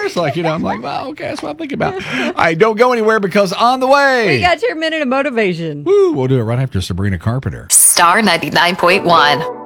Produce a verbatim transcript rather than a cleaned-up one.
course. Like, you know, I'm like, well, okay, that's what I'm thinking about. All right, don't go anywhere because on the way. We got your minute of motivation. Woo, we'll do it right after Sabrina Carpenter. Star ninety-nine point one.